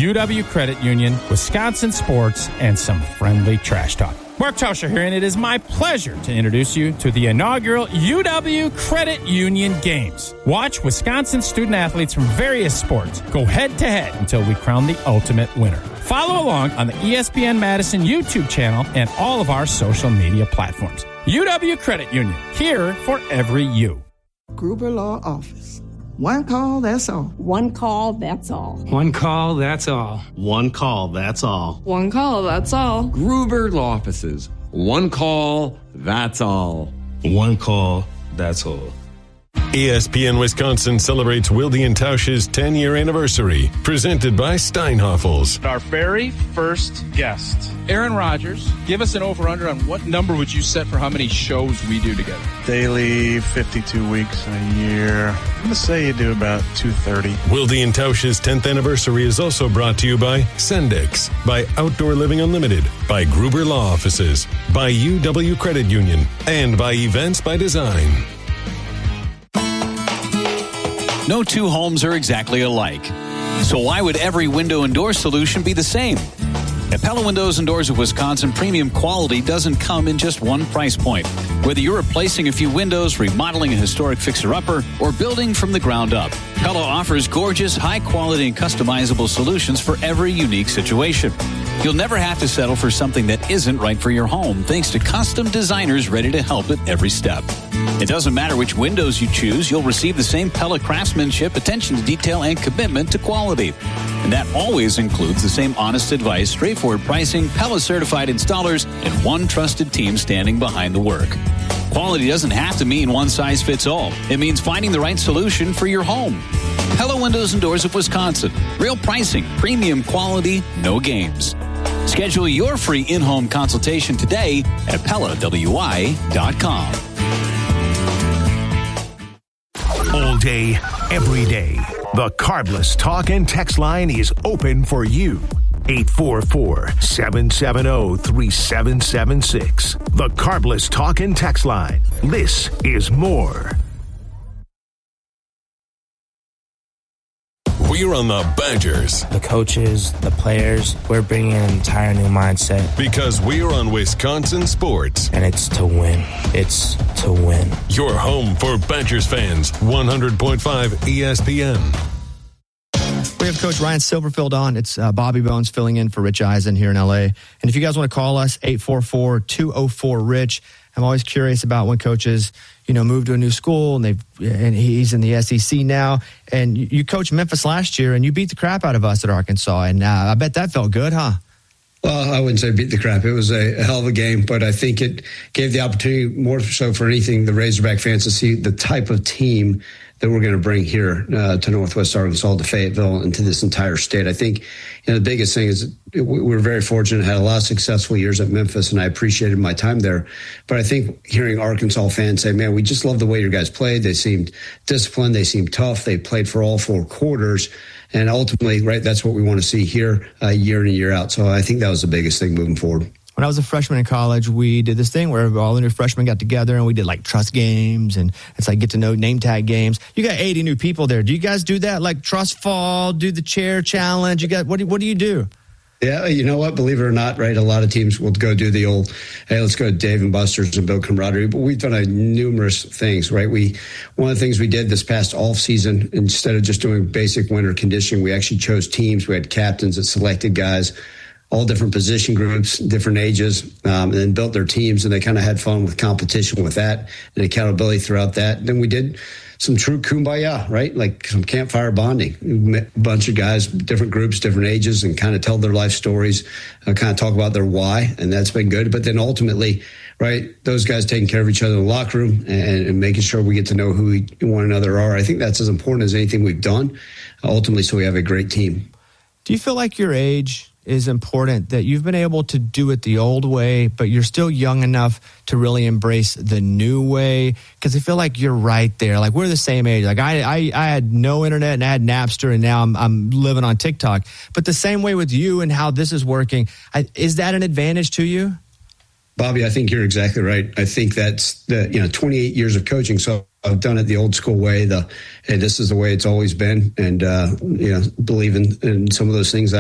UW Credit Union, Wisconsin sports, and some friendly trash talk. Mark Tauscher here, and it is my pleasure to introduce you to the inaugural UW Credit Union Games. Watch Wisconsin student athletes from various sports go head-to-head until we crown the ultimate winner. Follow along on the ESPN Madison YouTube channel and all of our social media platforms. UW Credit Union, here for every you. Gruber Law Office. One call, that's all. One call, that's all. One call, that's all. One call, that's all. One call, that's all. Gruber Law Offices. One call, that's all. One call, that's all. ESPN Wisconsin celebrates Wilde and Tausch's 10-year anniversary, presented by Steinhoffels. Our very first guest, Aaron Rodgers. Give us an over-under on what number would you set for how many shows we do together? Daily, 52 weeks in a year. I'm going to say you do about 230. Wilde and Tausch's 10th anniversary is also brought to you by Sendix, by Outdoor Living Unlimited, by Gruber Law Offices, by UW Credit Union, and by Events by Design. No two homes are exactly alike. So why would every window and door solution be the same? At Pella Windows and Doors of Wisconsin, premium quality doesn't come in just one price point. Whether you're replacing a few windows, remodeling a historic fixer-upper, or building from the ground up, Pella offers gorgeous, high-quality, and customizable solutions for every unique situation. You'll never have to settle for something that isn't right for your home, thanks to custom designers ready to help at every step. It doesn't matter which windows you choose, you'll receive the same Pella craftsmanship, attention to detail, and commitment to quality. And that always includes the same honest advice, straightforward pricing, Pella certified installers, and one trusted team standing behind the work. Quality doesn't have to mean one size fits all. It means finding the right solution for your home. Pella Windows and Doors of Wisconsin. Real pricing, premium quality, no games. Schedule your free in-home consultation today at PellaWI.com. All day, every day, the Carbless Talk and Text line is open for you. 844-770-3776. The Carbless Talk and Text line. This is more. We're on the Badgers. The coaches, the players, we're bringing an entire new mindset. Because we're on Wisconsin sports. And it's to win. It's to win. Your home for Badgers fans. 100.5 ESPN. We have Coach Ryan Silverfield on. It's Bobby Bones filling in for Rich Eisen here in L.A. And if you guys want to call us, 844-204-RICH. I'm always curious about when coaches, move to a new school and he's in the SEC now. And you coached Memphis last year and you beat the crap out of us at Arkansas. And I bet that felt good, huh? Well, I wouldn't say beat the crap. It was a hell of a game, but I think it gave the opportunity more so for anything the Razorback fans to see the type of team that we're going to bring here to Northwest Arkansas, to Fayetteville, and to this entire state. I think the biggest thing is we're very fortunate, had a lot of successful years at Memphis, and I appreciated my time there. But I think hearing Arkansas fans say, man, we just love the way your guys played. They seemed disciplined. They seemed tough. They played for all four quarters. And ultimately, right, that's what we want to see here year in and year out. So I think that was the biggest thing moving forward. When I was a freshman in college, we did this thing where all the new freshmen got together and we did like trust games and it's like get to know name tag games. You got 80 new people there. Do you guys do that? Like trust fall, do the chair challenge? You got what do you do? Yeah, you know what? Believe it or not, right? A lot of teams will go do the old, hey, let's go to Dave and Buster's and build camaraderie. But we've done numerous things, right? One of the things we did this past off season, instead of just doing basic winter conditioning, we actually chose teams. We had captains that selected guys, all different position groups, different ages, and then built their teams, and they kind of had fun with competition with that and accountability throughout that. And then we did some true kumbaya, right? Like some campfire bonding. We met a bunch of guys, different groups, different ages, and kind of tell their life stories, kind of talk about their why, and that's been good. But then ultimately, right, those guys taking care of each other in the locker room and making sure we get to know who one another are. I think that's as important as anything we've done, ultimately, so we have a great team. Do you feel like your age is important, that you've been able to do it the old way, but you're still young enough to really embrace the new way? Because I feel like you're right there. Like we're the same age. Like I had no internet and I had Napster and now I'm living on TikTok. But the same way with you and how this is working, is that an advantage to you? Bobby, I think you're exactly right. I think that's 28 years of coaching. So I've done it the old school way. Hey, this is the way it's always been. And, believe in some of those things